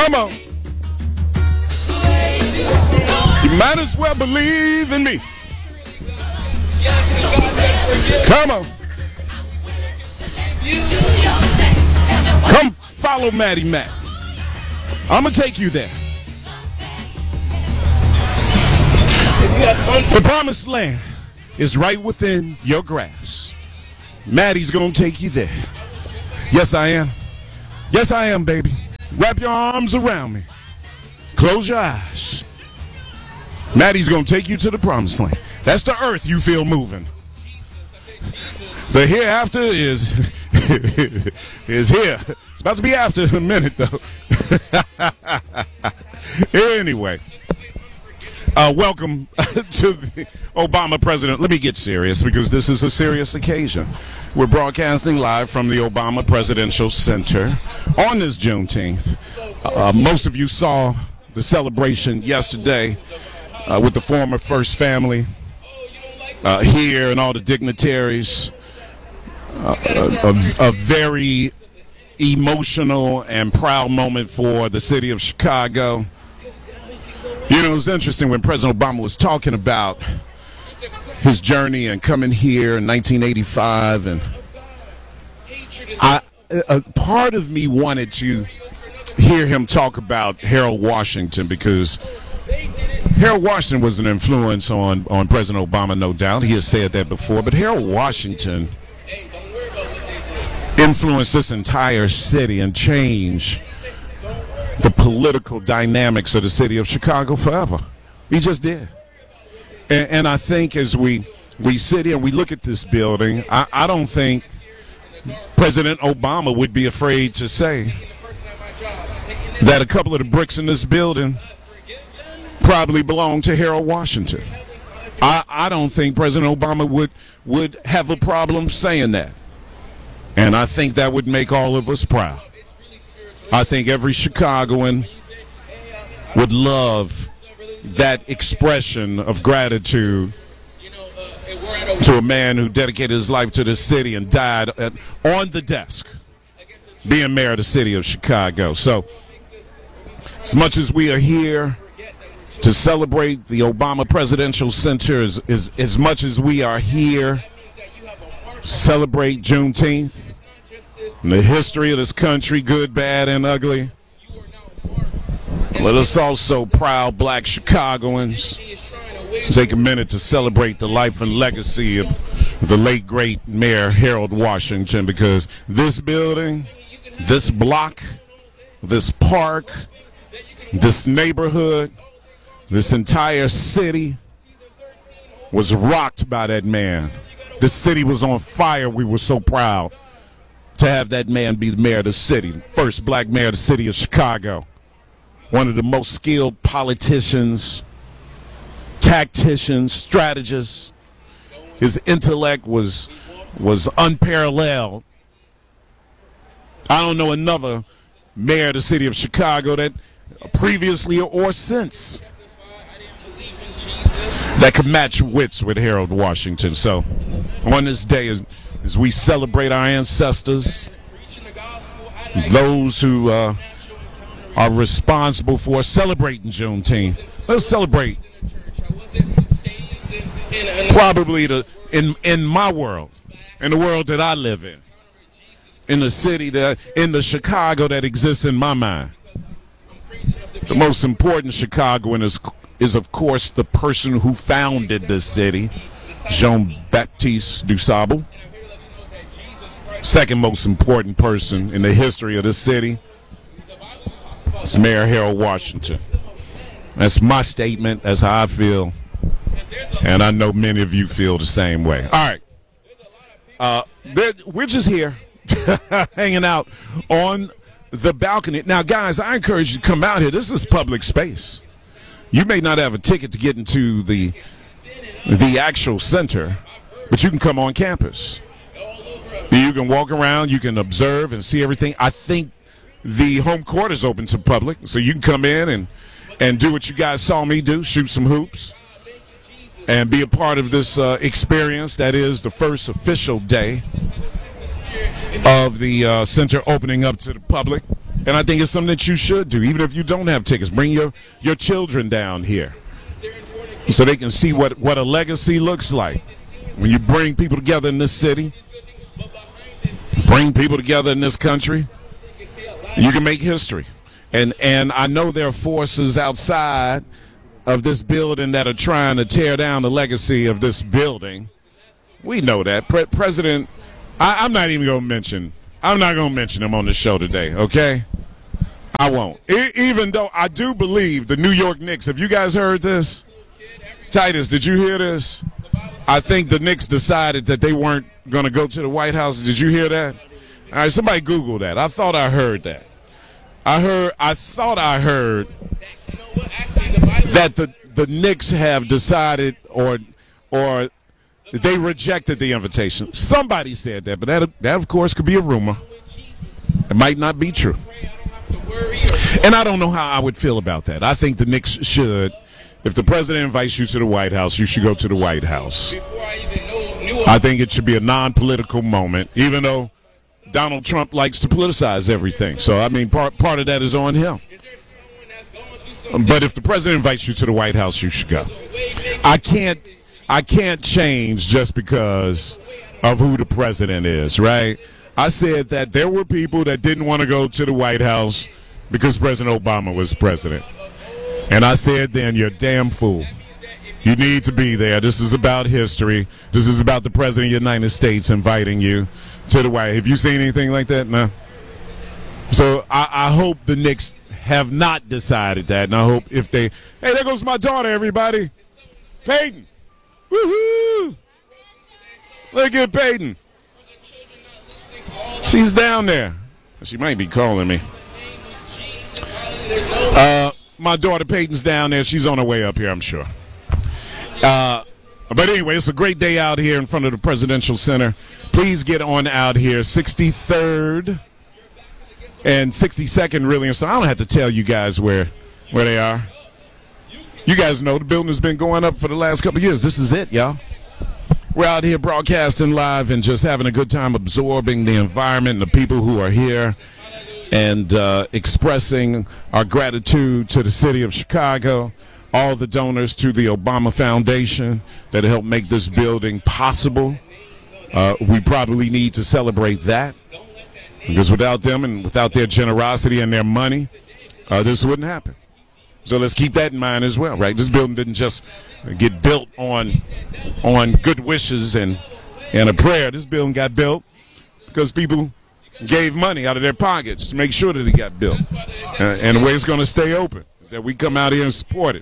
Come on. You might as well believe in me. Come on. Come follow Maddie Matt. I'm going to take you there. The promised land is right within your grasp. Maddie's going to take you there. Yes, I am. Yes, I am, baby. Wrap your arms around me. Close your eyes. Maddie's going to take you to the promised land. That's the earth you feel moving. The hereafter is here. It's about to be after in a minute, though. Anyway, welcome to the Obama president. Let me get serious because this is a serious occasion. We're broadcasting live from the Obama Presidential Center on this Juneteenth. Most of you saw the celebration yesterday with the former First Family here and all the dignitaries. A very emotional and proud moment for the city of Chicago. You know, it was interesting when President Obama was talking about his journey and coming here in 1985, and a part of me wanted to hear him talk about Harold Washington, because Harold Washington was an influence on President Obama, no doubt. He has said that before, but Harold Washington influenced this entire city and changed the political dynamics of the city of Chicago forever. He just did. And I think as we sit here and we look at this building, I don't think President Obama would be afraid to say that a couple of the bricks in this building probably belong to Harold Washington. I don't think President Obama would have a problem saying that. And I think that would make all of us proud. I think every Chicagoan would love that expression of gratitude to a man who dedicated his life to this city and died on the desk being mayor of the city of Chicago. So as much as we are here to celebrate the Obama Presidential Center, as much as we are here to celebrate Juneteenth and the history of this country, good, bad, and ugly, let us also, proud black Chicagoans, take a minute to celebrate the life and legacy of the late, great Mayor Harold Washington, because this building, this block, this park, this neighborhood, this entire city was rocked by that man. This city was on fire. We were so proud to have that man be the mayor of the city, first black mayor of the city of Chicago. One of the most skilled politicians, tacticians, strategists. His intellect was unparalleled. I don't know another mayor of the city of Chicago that previously or since that could match wits with Harold Washington. So on this day, as we celebrate our ancestors, those who are responsible for celebrating Juneteenth, let's celebrate probably in my world, in the world that I live in the city, in the Chicago that exists in my mind. The most important Chicagoan is of course the person who founded this city, Jean-Baptiste Dusable. Second most important person in the history of this city is Mayor Harold Washington. That's my statement. That's how I feel. And I know many of you feel the same way. All right. We're just here hanging out on the balcony. Now, guys, I encourage you to come out here. This is public space. You may not have a ticket to get into the actual center, but you can come on campus. You can walk around. You can observe and see everything. I think the home court is open to the public, so you can come in and do what you guys saw me do, shoot some hoops, and be a part of this experience that is the first official day of the center opening up to the public. And I think it's something that you should do, even if you don't have tickets. Bring your children down here so they can see what a legacy looks like. When you bring people together in this city, bring people together in this country, you can make history. And I know there are forces outside of this building that are trying to tear down the legacy of this building. We know that. President, I'm not even going to mention. I'm not going to mention him on the show today, okay? I won't. Even though I do believe the New York Knicks, have you guys heard this? Titus, did you hear this? I think the Knicks decided that they weren't going to go to the White House. Did you hear that? All right, somebody Google that. I thought I heard that. I thought I heard that the Knicks have decided or they rejected the invitation. Somebody said that, but that of course could be a rumor. It might not be true. And I don't know how I would feel about that. I think the Knicks should, if the president invites you to the White House, you should go to the White House. I think it should be a non-political moment, even though Donald Trump likes to politicize everything. So, I mean, part of that is on him. But if the president invites you to the White House, you should go. I can't change just because of who the president is, right? I said that there were people that didn't want to go to the White House because President Obama was president. And I said then, you're a damn fool. You need to be there. This is about history. This is about the president of the United States inviting you to the White House. Have you seen anything like that? No. So I hope the Knicks have not decided that. And I hope if they, hey, there goes my daughter, everybody. Peyton. Woohoo! Look at Peyton. She's down there. She might be calling me. My daughter Peyton's down there. She's on her way up here, I'm sure. But anyway, it's a great day out here in front of the Presidential Center. Please get on out here. 63rd and 62nd, really. So I don't have to tell you guys where they are. You guys know the building has been going up for the last couple of years. This is it, y'all. We're out here broadcasting live and just having a good time absorbing the environment and the people who are here and expressing our gratitude to the city of Chicago, all the donors to the Obama Foundation that helped make this building possible. We probably need to celebrate that because without them and without their generosity and their money, this wouldn't happen. So let's keep that in mind as well, right? This building didn't just get built on good wishes and a prayer. This building got built because people gave money out of their pockets to make sure that it got built. And the way it's going to stay open is that we come out here and support it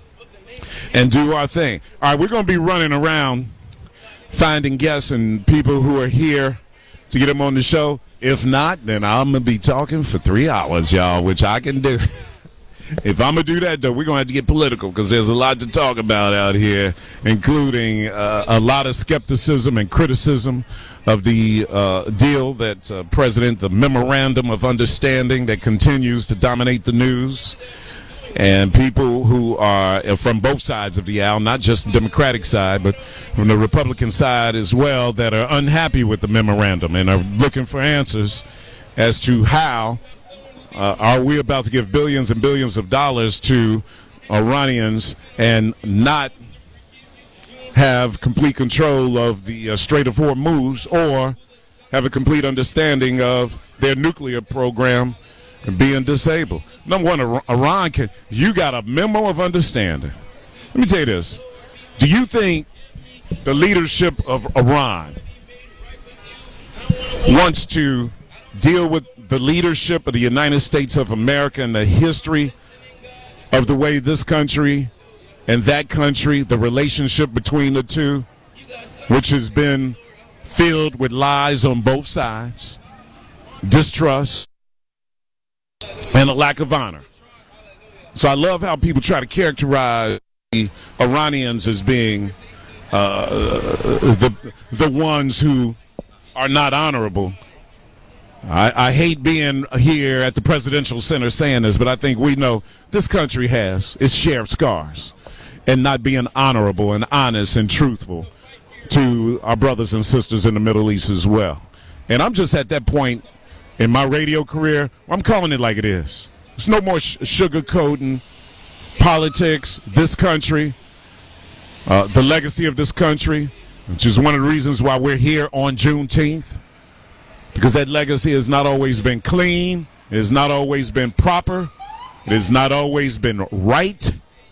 and do our thing. All right, we're going to be running around finding guests and people who are here to get them on the show. If not, then I'm going to be talking for 3 hours, y'all, which I can do. If I'm going to do that, though, we're going to have to get political because there's a lot to talk about out here, including a lot of skepticism and criticism of the deal that the Memorandum of Understanding that continues to dominate the news, and people who are from both sides of the aisle, not just the Democratic side, but from the Republican side as well, that are unhappy with the memorandum and are looking for answers as to how are we about to give billions and billions of dollars to Iranians and not have complete control of the Strait of Hormuz, or have a complete understanding of their nuclear program being disabled. Number one, Iran you got a memo of understanding. Let me tell you this. Do you think the leadership of Iran wants to deal with the leadership of the United States of America and the history of the way this country and that country, the relationship between the two, which has been filled with lies on both sides, distrust, and a lack of honor? So I love how people try to characterize the Iranians as being the ones who are not honorable. I hate being here at the Presidential Center saying this, but I think we know this country has its share of scars and not being honorable and honest and truthful to our brothers and sisters in the Middle East as well. And I'm just at that point in my radio career, I'm calling it like it is. There's no more sugarcoating politics, this country, the legacy of this country, which is one of the reasons why we're here on Juneteenth, because that legacy has not always been clean, it has not always been proper, it has not always been right.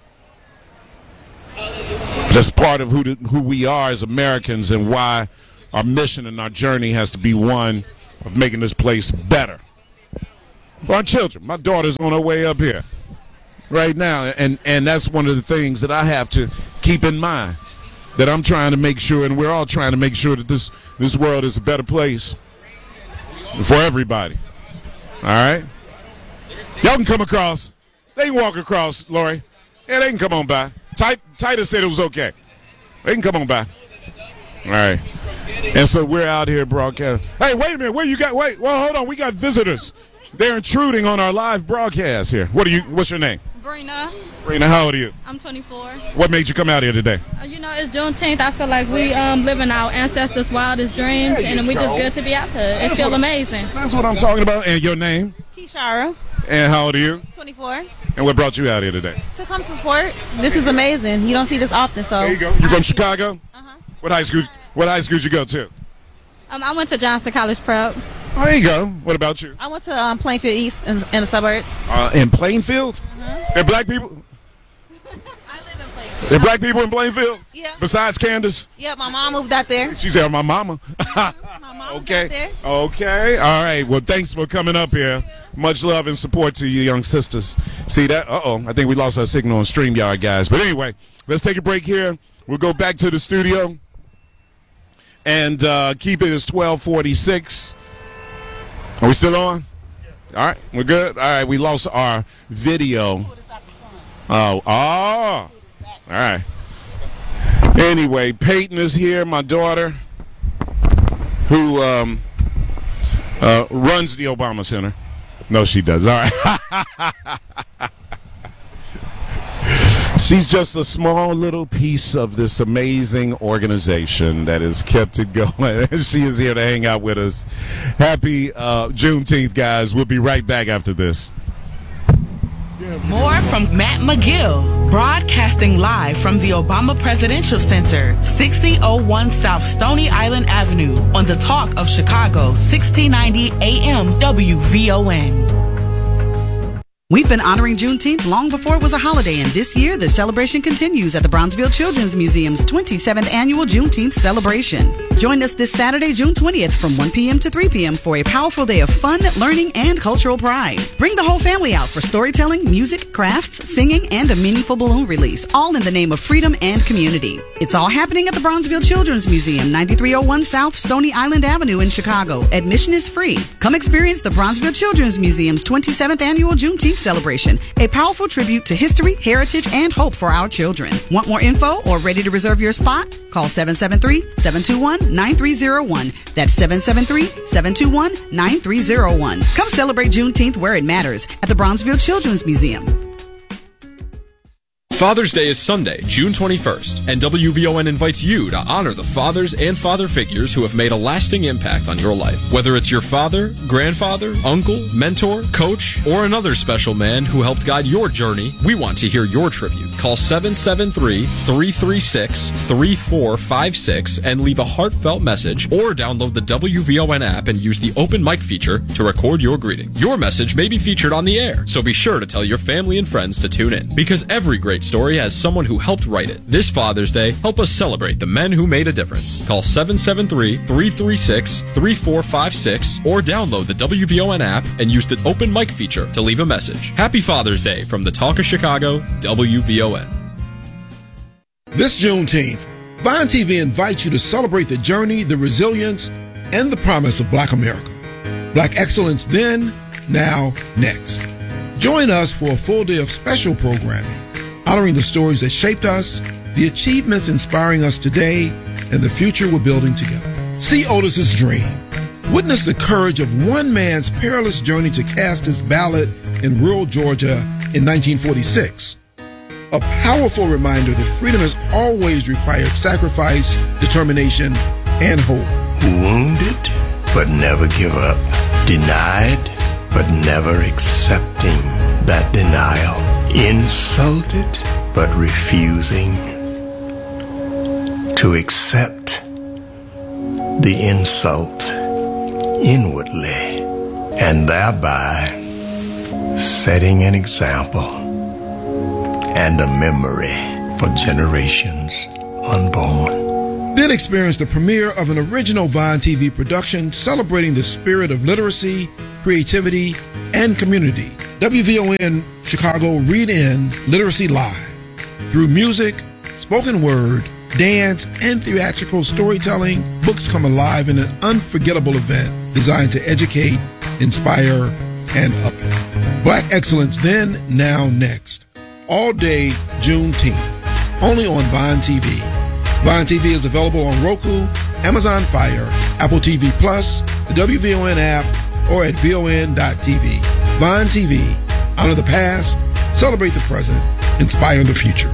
That's part of who we are as Americans and why our mission and our journey has to be one of making this place better for our children. My daughter's on her way up here right now, and that's one of the things that I have to keep in mind, that I'm trying to make sure, and we're all trying to make sure that this world is a better place for everybody. All right? Y'all can come across. They can walk across, Lori. Yeah, they can come on by. Titus said it was okay. They can come on by. All right. And so we're out here broadcasting. Hey, wait a minute. Where you got? Wait. Well, hold on. We got visitors. They're intruding on our live broadcast here. What's your name? Brina. Brina, how old are you? I'm 24. What made you come out here today? It's Juneteenth. I feel like we living our ancestors' wildest dreams, and we just good to be out here. It feels amazing. That's what I'm talking about. And your name? Keshara. And how old are you? 24. And what brought you out here today? To come support. This is amazing. You don't see this often, so. There you go. You from Chicago? Uh-huh. What high school did you go to? I went to Johnson College Prep. Oh, there you go. What about you? I went to Plainfield East in the suburbs. In Plainfield? Uh-huh. There black people? I live in Plainfield. There black people in Plainfield? Yeah. Besides Candace? Yeah, my mom moved out there. She said my mama. My mom moved out there. Okay. All right. Well, thanks for coming up here. Much love and support to you young sisters. See that? I think we lost our signal on StreamYard, guys. But anyway, let's take a break here. We'll go back to the studio and keep it as 12:46. Are we still on? All right. We're good? All right. We lost our video. Oh. All right. Anyway, Peyton is here, my daughter, who runs the Obama Center. No, she does. All right. She's just a small little piece of this amazing organization that has kept it going. She is here to hang out with us. Happy Juneteenth, guys. We'll be right back after this. More from Matt McGill, broadcasting live from the Obama Presidential Center, 6001 South Stony Island Avenue, on the Talk of Chicago, 1690 AM WVON. We've been honoring Juneteenth long before it was a holiday, and this year the celebration continues at the Bronzeville Children's Museum's 27th Annual Juneteenth Celebration. Join us this Saturday, June 20th from 1 p.m. to 3 p.m. for a powerful day of fun, learning, and cultural pride. Bring the whole family out for storytelling, music, crafts, singing, and a meaningful balloon release, all in the name of freedom and community. It's all happening at the Bronzeville Children's Museum, 9301 South Stony Island Avenue in Chicago. Admission is free. Come experience the Bronzeville Children's Museum's 27th Annual Juneteenth Celebration, a powerful tribute to history, heritage, and hope for our children. Want more info or ready to reserve your spot? Call 773-721-9301. That's 773-721-9301. Come celebrate Juneteenth where it matters at the Bronzeville Children's Museum. Father's Day is Sunday, June 21st, and WVON invites you to honor the fathers and father figures who have made a lasting impact on your life. Whether it's your father, grandfather, uncle, mentor, coach, or another special man who helped guide your journey, we want to hear your tribute. Call 773-336-3456 and leave a heartfelt message, or download the WVON app and use the open mic feature to record your greeting. Your message may be featured on the air, so be sure to tell your family and friends to tune in, because every great story has someone who helped write it. This Father's Day, help us celebrate the men who made a difference. Call 773-336-3456 or download the WVON app and use the open mic feature to leave a message. Happy Father's Day from the Talk of Chicago, WVON. This Juneteenth, Vine TV invites you to celebrate the journey, the resilience, and the promise of Black America. Black excellence then, now, next. Join us for a full day of special programming, honoring the stories that shaped us, the achievements inspiring us today, and the future we're building together. See Otis's dream. Witness the courage of one man's perilous journey to cast his ballot in rural Georgia in 1946. A powerful reminder that freedom has always required sacrifice, determination, and hope. Wounded, but never give up. Denied, but never accepting that denial. Insulted, but refusing to accept the insult inwardly, and thereby setting an example and a memory for generations unborn. Then experience the premiere of an original Vine TV production celebrating the spirit of literacy, creativity, and community. WVON Chicago Read In Literacy Live. Through music, spoken word, dance, and theatrical storytelling, books come alive in an unforgettable event designed to educate, inspire, and uplift. Black Excellence Then, Now, Next. All day Juneteenth. Only on Vine TV. Vine TV is available on Roku, Amazon Fire, Apple TV Plus, the WVON app, or at VON.TV. Vine TV. Honor the past, celebrate the present, inspire the future.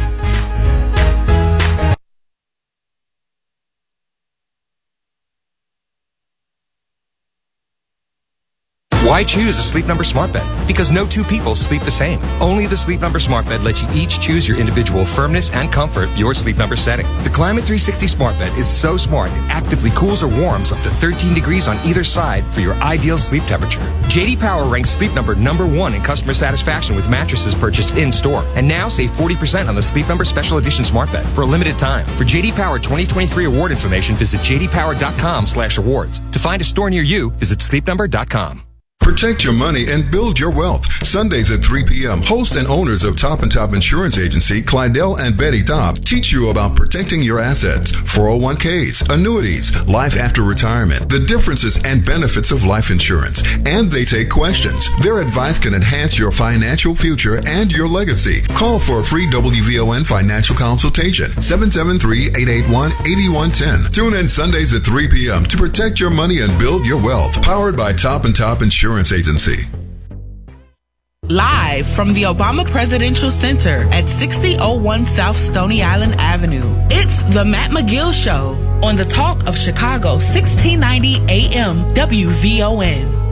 Why choose a Sleep Number smart bed? Because no two people sleep the same. Only the Sleep Number smart bed lets you each choose your individual firmness and comfort, your Sleep Number setting. The Climate 360 smart bed is so smart it actively cools or warms up to 13 degrees on either side for your ideal sleep temperature. J.D. Power ranks Sleep Number #1 in customer satisfaction with mattresses purchased in-store. And now save 40% on the Sleep Number Special Edition smart bed for a limited time. For J.D. Power 2023 award information, visit jdpower.com/awards. To find a store near you, visit sleepnumber.com. Protect your money and build your wealth. Sundays at 3 p.m., host and owners of Top & Top Insurance Agency, Clydell and Betty Top, teach you about protecting your assets, 401ks, annuities, life after retirement, the differences and benefits of life insurance, and they take questions. Their advice can enhance your financial future and your legacy. Call for a free WVON financial consultation, 773-881-8110. Tune in Sundays at 3 p.m. to protect your money and build your wealth. Powered by Top & Top Insurance Agency. Live from the Obama Presidential Center at 6001 South Stony Island Avenue, it's The Matt McGill Show on the Talk of Chicago, 1690 AM WVON.